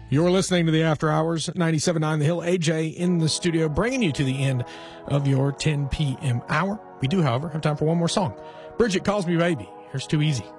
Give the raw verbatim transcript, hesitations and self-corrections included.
You're listening to the After Hours, ninety-seven point nine The Hill. A J in the studio, bringing you to the end of your ten p.m. hour. We do, however, have time for one more song. Bridget Calls Me Baby. Here's Too Easy.